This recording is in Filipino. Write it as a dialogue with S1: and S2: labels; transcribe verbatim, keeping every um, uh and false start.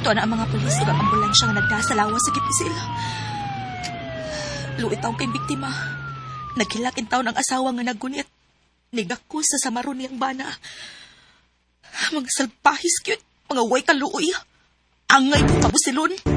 S1: Tuwa na ang mga pulis o ang ambulansya nga nagdasalawa sa gipisil. Luit taong kay biktima. Naghilak in taon ang asawa nga nagunit. Nigako sa samaro niyang bana. Mga salpahis cute, mga way kaluoy. Angay ko kabusilon.